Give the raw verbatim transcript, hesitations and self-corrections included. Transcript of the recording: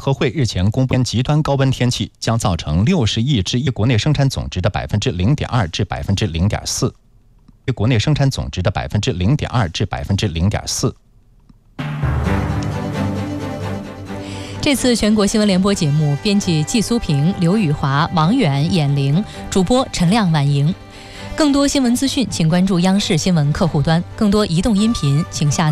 合会日前公布，极端高温天气将造成六十亿至国内生产总值的百分之零点二至百分之零点四，国内生产总值的百分之零点二至百分之零点四。 这次全国新闻联播节目，编辑季苏平、刘宇华、王远、闫玲，主播陈亮、婉莹。更多新闻资讯，请关注央视新闻客户端；更多移动音频，请下。